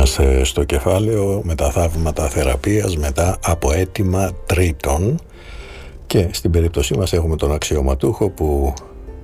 Είμαστε στο κεφάλαιο με τα θαύματα θεραπείας μετά από αίτημα τρίτων και στην περίπτωσή μας έχουμε τον αξιωματούχο που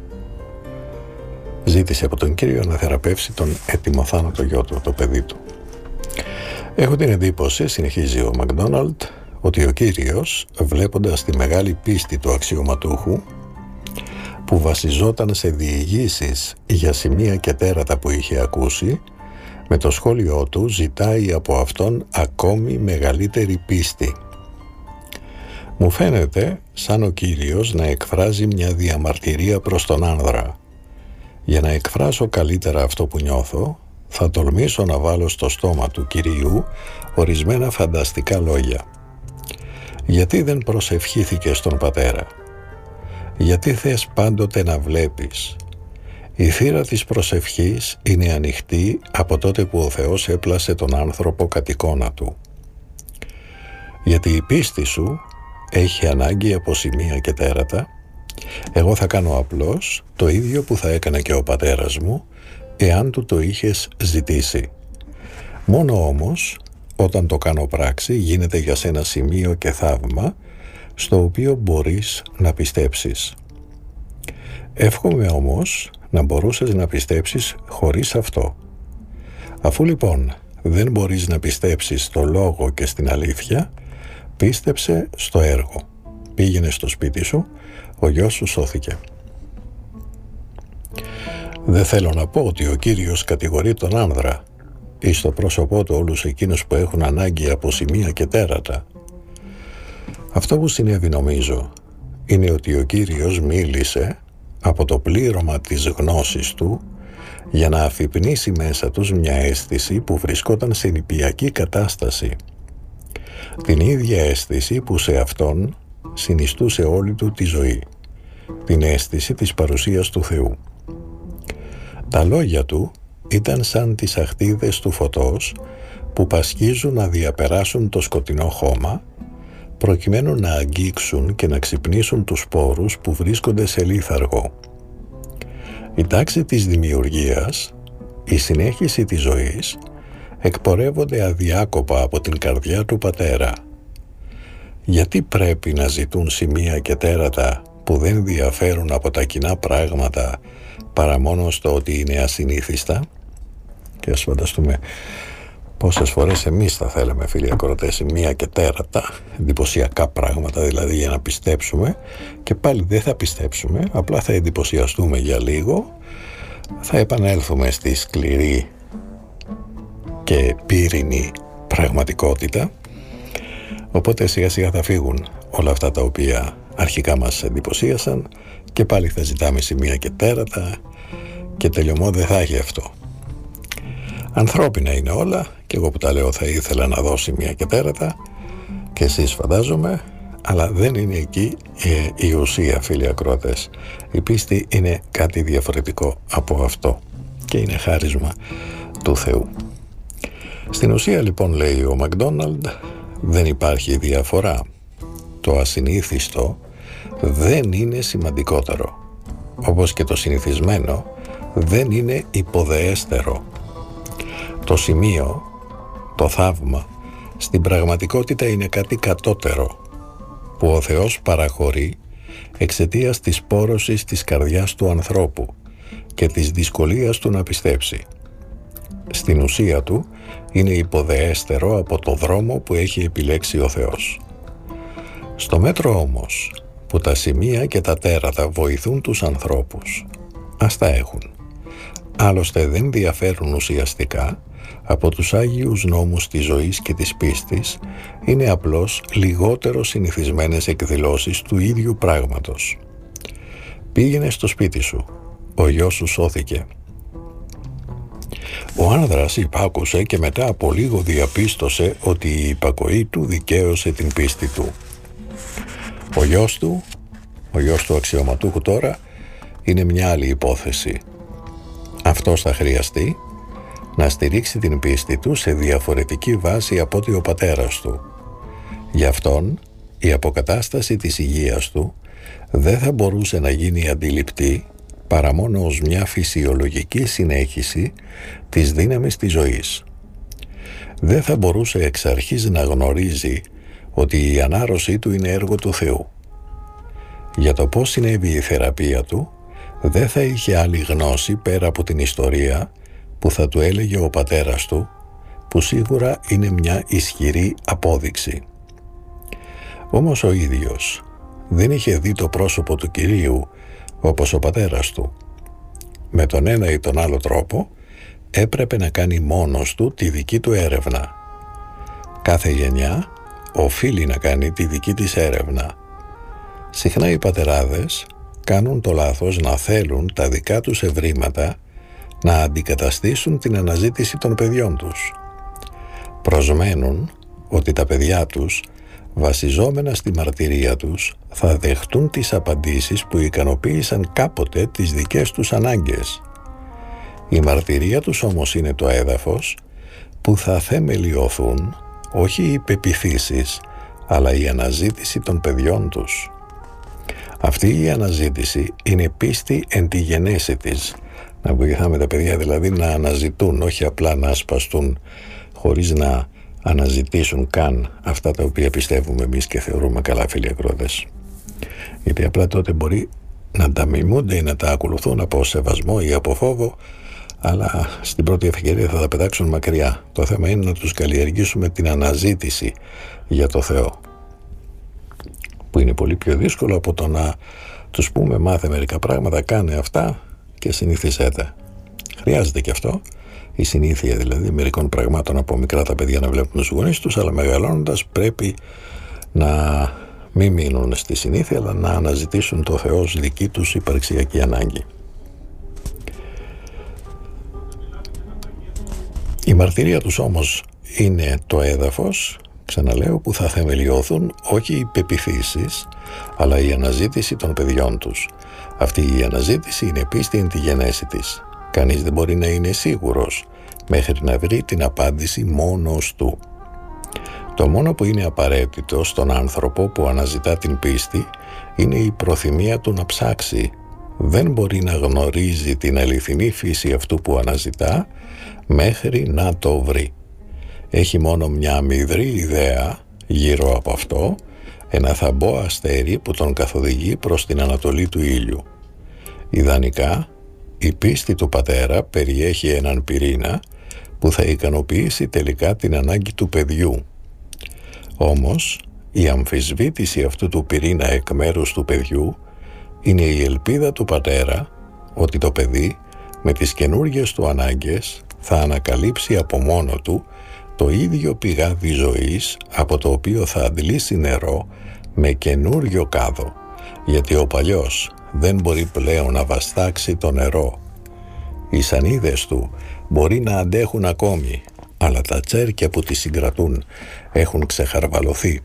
ζήτησε από τον Κύριο να θεραπεύσει τον έτοιμο θάνατο γιο του, το παιδί του. Έχω την εντύπωση, συνεχίζει ο Μακδόναλντ, ότι ο Κύριος, βλέποντας τη μεγάλη πίστη του αξιωματούχου που βασιζόταν σε διηγήσεις για σημεία και τέρατα που είχε ακούσει, με το σχόλιο του ζητάει από αυτόν ακόμη μεγαλύτερη πίστη. Μου φαίνεται σαν ο Κύριος να εκφράζει μια διαμαρτυρία προς τον άνδρα. Για να εκφράσω καλύτερα αυτό που νιώθω, θα τολμήσω να βάλω στο στόμα του Κυρίου ορισμένα φανταστικά λόγια. Γιατί δεν προσευχήθηκες στον Πατέρα? Γιατί θες πάντοτε να βλέπεις? Η θύρα της προσευχής είναι ανοιχτή από τότε που ο Θεός έπλασε τον άνθρωπο κατ' εικόνα του. Γιατί η πίστη σου έχει ανάγκη από σημεία και τέρατα. Εγώ θα κάνω απλώς το ίδιο που θα έκανε και ο πατέρας μου, εάν του το είχες ζητήσει. Μόνο όμως, όταν το κάνω πράξη, γίνεται για σένα σημείο και θαύμα, στο οποίο μπορείς να πιστέψεις. Εύχομαι όμως να μπορούσες να πιστέψεις χωρίς αυτό. Αφού λοιπόν δεν μπορείς να πιστέψεις στο λόγο και στην αλήθεια, πίστεψε στο έργο. Πήγαινε στο σπίτι σου, ο γιος σου σώθηκε. Δεν θέλω να πω ότι ο Κύριος κατηγορεί τον άνδρα ή στο πρόσωπό του όλους εκείνους που έχουν ανάγκη από σημεία και τέρατα. Αυτό που συνέβη νομίζω είναι ότι ο Κύριος μίλησε από το πλήρωμα της γνώσης του για να αφυπνίσει μέσα τους μια αίσθηση που βρισκόταν σε νηπιακή κατάσταση. Την ίδια αίσθηση που σε αυτόν συνιστούσε όλη του τη ζωή. Την αίσθηση της παρουσίας του Θεού. Τα λόγια του ήταν σαν τις αχτίδες του φωτός που πασχίζουν να διαπεράσουν το σκοτεινό χώμα προκειμένου να αγγίξουν και να ξυπνήσουν τους σπόρους που βρίσκονται σε λίθαργο. Η τάξη της δημιουργίας, η συνέχιση της ζωής, εκπορεύονται αδιάκοπα από την καρδιά του Πατέρα. Γιατί πρέπει να ζητούν σημεία και τέρατα που δεν διαφέρουν από τα κοινά πράγματα παρά μόνο στο ότι είναι ασυνήθιστα? Και ας φανταστούμε πόσες φορές εμείς θα θέλαμε, φίλοι ακροατές, σημεία και τέρατα, εντυπωσιακά πράγματα δηλαδή, για να πιστέψουμε, και πάλι δεν θα πιστέψουμε, απλά θα εντυπωσιαστούμε για λίγο, θα επανέλθουμε στη σκληρή και πύρινη πραγματικότητα. Οπότε σιγά σιγά θα φύγουν όλα αυτά τα οποία αρχικά μας εντυπωσίασαν και πάλι θα ζητάμε σημεία και τέρατα και τελειωμό δεν θα έχει αυτό. Ανθρώπινα είναι όλα και εγώ που τα λέω θα ήθελα να δω σημεία και τέρατα και εσείς φαντάζομαι, αλλά δεν είναι εκεί η ουσία, φίλοι ακροατές. Η πίστη είναι κάτι διαφορετικό από αυτό και είναι χάρισμα του Θεού. Στην ουσία λοιπόν, λέει ο Μακδόναλντ, δεν υπάρχει διαφορά. Το ασυνήθιστο δεν είναι σημαντικότερο, όπως και το συνηθισμένο δεν είναι υποδεέστερο. Το σημείο, το θαύμα, στην πραγματικότητα είναι κάτι κατώτερο, που ο Θεός παραχωρεί εξαιτίας της πόρωσης της καρδιάς του ανθρώπου και της δυσκολίας του να πιστέψει. Στην ουσία του είναι υποδεέστερο από το δρόμο που έχει επιλέξει ο Θεός. Στο μέτρο όμως που τα σημεία και τα τέρατα βοηθούν τους ανθρώπους, ας τα έχουν. Άλλωστε δεν διαφέρουν ουσιαστικά από τους Άγιους νόμους της ζωής και της πίστης, είναι απλώς λιγότερο συνηθισμένες εκδηλώσεις του ίδιου πράγματος. Πήγαινε στο σπίτι σου, ο γιος σου σώθηκε. Ο άνδρας υπάκουσε και μετά από λίγο διαπίστωσε ότι η υπακοή του δικαίωσε την πίστη του. Ο γιος του αξιωματούχου τώρα, είναι μια άλλη υπόθεση. Αυτός θα χρειαστεί να στηρίξει την πίστη του σε διαφορετική βάση από ότι ο πατέρας του. Γι' αυτόν η αποκατάσταση της υγείας του δεν θα μπορούσε να γίνει αντιληπτή παρά μόνο ως μια φυσιολογική συνέχιση της δύναμης της ζωής. δεν θα μπορούσε εξ αρχής να γνωρίζει ότι η ανάρρωσή του είναι έργο του Θεού. Για το πώς συνέβη η θεραπεία του, δεν θα είχε άλλη γνώση πέρα από την ιστορία που θα του έλεγε ο πατέρας του, που σίγουρα είναι μια ισχυρή απόδειξη. Όμως ο ίδιος δεν είχε δει το πρόσωπο του Κυρίου όπως ο πατέρας του. Με τον ένα ή τον άλλο τρόπο έπρεπε να κάνει μόνος του τη δική του έρευνα. Κάθε γενιά οφείλει να κάνει τη δική της έρευνα. Συχνά οι πατεράδες κάνουν το λάθος να θέλουν τα δικά τους ευρήματα να αντικαταστήσουν την αναζήτηση των παιδιών τους. Προσμένουν ότι τα παιδιά τους, βασιζόμενα στη μαρτυρία τους, θα δεχτούν τις απαντήσεις που ικανοποίησαν κάποτε τις δικές τους ανάγκες. Η μαρτυρία τους όμως είναι το έδαφος που θα θεμελιωθούν όχι οι πεποιθήσεις, αλλά η αναζήτηση των παιδιών τους. Αυτή η αναζήτηση είναι πίστη εν τη γενέση της. Να βοηθάμε τα παιδιά δηλαδή να αναζητούν, όχι απλά να ασπαστούν χωρίς να αναζητήσουν καν αυτά τα οποία πιστεύουμε εμείς και θεωρούμε καλά, φίλοι ακροατές. Γιατί απλά τότε μπορεί να τα μιμούνται ή να τα ακολουθούν από σεβασμό ή από φόβο, αλλά στην πρώτη ευκαιρία θα τα πετάξουν μακριά. Το θέμα είναι να τους καλλιεργήσουμε την αναζήτηση για το Θεό, που είναι πολύ πιο δύσκολο από το να τους πούμε μάθε μερικά πράγματα, κάνε αυτά και συνήθισέ τα. Χρειάζεται και αυτό, η συνήθεια δηλαδή μερικών πραγμάτων από μικρά τα παιδιά να βλέπουν τους γονείς τους, αλλά μεγαλώνοντας πρέπει να μην μείνουν στη συνήθεια, αλλά να αναζητήσουν το Θεό ως δική τους υπαρξιακή ανάγκη. Η μαρτυρία τους όμως είναι το έδαφος, ξαναλέω, που θα θεμελιώθουν όχι οι πεποιθήσεις, αλλά η αναζήτηση των παιδιών τους. Αυτή η αναζήτηση είναι πίστη εν τη γενέση της. Κανείς δεν μπορεί να είναι σίγουρος μέχρι να βρει την απάντηση μόνος του. Το μόνο που είναι απαραίτητο στον άνθρωπο που αναζητά την πίστη είναι η προθυμία του να ψάξει. Δεν μπορεί να γνωρίζει την αληθινή φύση αυτού που αναζητά μέχρι να το βρει. Έχει μόνο μια αμυδρή ιδέα γύρω από αυτό, ένα θαμπό αστέρι που τον καθοδηγεί προς την ανατολή του ήλιου. Ιδανικά, η πίστη του πατέρα περιέχει έναν πυρήνα που θα ικανοποιήσει τελικά την ανάγκη του παιδιού. Όμως, η αμφισβήτηση αυτού του πυρήνα εκ μέρους του παιδιού είναι η ελπίδα του πατέρα ότι το παιδί με τις καινούργιες του ανάγκες θα ανακαλύψει από μόνο του το ίδιο πηγάδι ζωής από το οποίο θα αντλήσει νερό με καινούριο κάδο, γιατί ο παλιός δεν μπορεί πλέον να βαστάξει το νερό. Οι σανίδες του μπορεί να αντέχουν ακόμη, αλλά τα τσέρκια που τις συγκρατούν έχουν ξεχαρβαλωθεί.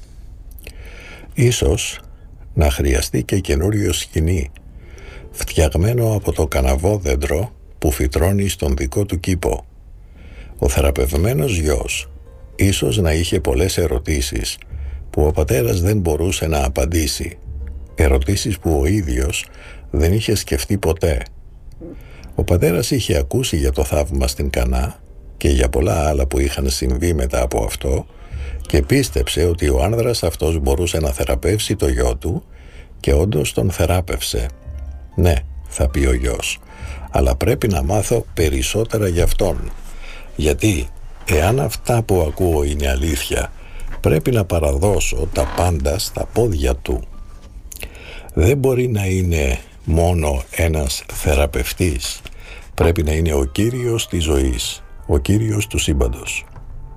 Ίσως να χρειαστεί και καινούριο σκοινί, φτιαγμένο από το καναβόδεντρο που φυτρώνει στον δικό του κήπο. Ο θεραπευμένος γιος ίσως να είχε πολλές ερωτήσεις που ο πατέρας δεν μπορούσε να απαντήσει. Ερωτήσεις που ο ίδιος δεν είχε σκεφτεί ποτέ. Ο πατέρας είχε ακούσει για το θαύμα στην Κανά και για πολλά άλλα που είχαν συμβεί μετά από αυτό και πίστεψε ότι ο άνδρας αυτός μπορούσε να θεραπεύσει το γιο του και όντως τον θεράπευσε. Ναι, θα πει ο γιος, αλλά πρέπει να μάθω περισσότερα για αυτόν. Γιατί εάν αυτά που ακούω είναι αλήθεια, πρέπει να παραδώσω τα πάντα στα πόδια του. Δεν μπορεί να είναι μόνο ένας θεραπευτής. Πρέπει να είναι ο Κύριος της ζωής, ο Κύριος του σύμπαντος.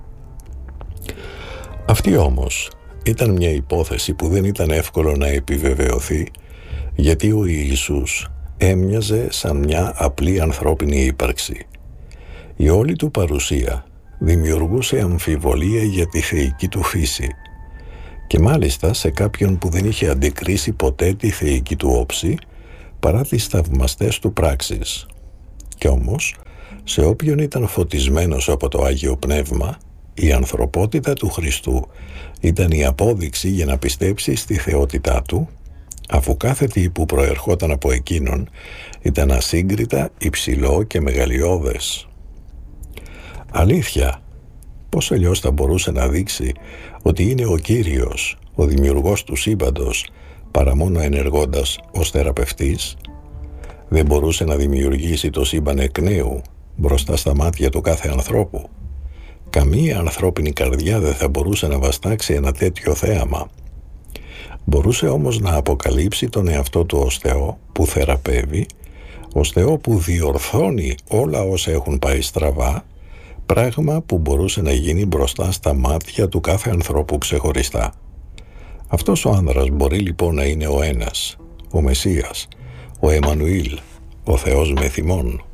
Αυτή όμως ήταν μια υπόθεση που δεν ήταν εύκολο να επιβεβαιωθεί, γιατί ο Ιησούς έμοιαζε σαν μια απλή ανθρώπινη ύπαρξη. Η όλη του παρουσία δημιουργούσε αμφιβολία για τη θεϊκή του φύση και μάλιστα σε κάποιον που δεν είχε αντικρίσει ποτέ τη θεϊκή του όψη παρά τις θαυμαστές του πράξεις. Κι όμως, σε όποιον ήταν φωτισμένος από το Άγιο Πνεύμα, η ανθρωπότητα του Χριστού ήταν η απόδειξη για να πιστέψει στη θεότητά του, αφού κάθε τι που προερχόταν από εκείνον ήταν ασύγκριτα υψηλό και μεγαλειώδες. Αλήθεια, Πώς αλλιώς θα μπορούσε να δείξει ότι είναι ο Κύριος, ο δημιουργός του σύμπαντος, παρά μόνο ενεργώντας ως θεραπευτής? Δεν μπορούσε να δημιουργήσει το σύμπαν εκ νέου, μπροστά στα μάτια του κάθε ανθρώπου? Καμία ανθρώπινη καρδιά δεν θα μπορούσε να βαστάξει ένα τέτοιο θέαμα. Μπορούσε όμως να αποκαλύψει τον εαυτό του ως Θεό που θεραπεύει, ως Θεό που διορθώνει όλα όσα έχουν πάει στραβά, πράγμα που μπορούσε να γίνει μπροστά στα μάτια του κάθε ανθρώπου ξεχωριστά. Αυτός ο άνδρας μπορεί λοιπόν να είναι ο ένας, ο Μεσσίας, ο Εμμανουήλ, ο Θεός με θυμών.